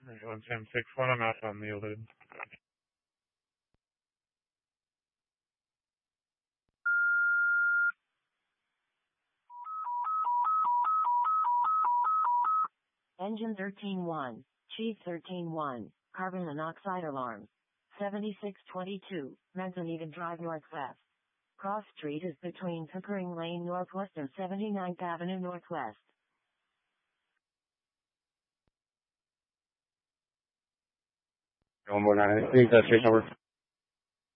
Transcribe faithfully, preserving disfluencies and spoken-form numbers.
one ten six one, I'm out on yielded. Engine thirteen one, Chief thirteen one, carbon monoxide alarm. seventy-six twenty-two, Manzanita Drive Northwest. Cross Street is between Pickering Lane Northwest and seventy-ninth Avenue Northwest. One more nine, I think that's your number.